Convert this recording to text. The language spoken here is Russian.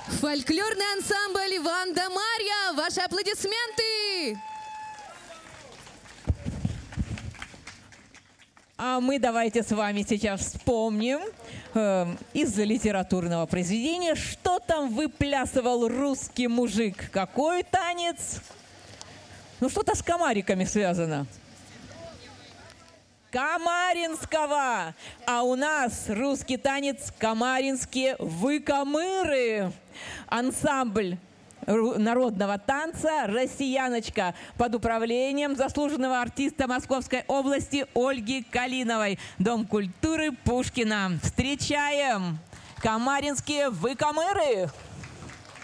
Фольклорный ансамбль «Ванда Марья». Ваши аплодисменты! А мы давайте с вами сейчас вспомним из литературного произведения, что там выплясывал русский мужик. Какой танец? Ну, что-то с комариками связано. Камаринского! А у нас русский танец «Камаринские выкамыры». Ансамбль народного танца «Россияночка» под управлением заслуженного артиста Московской области Ольги Калиновой. Дом культуры Пушкина. Встречаем! Камаринские выкамыры!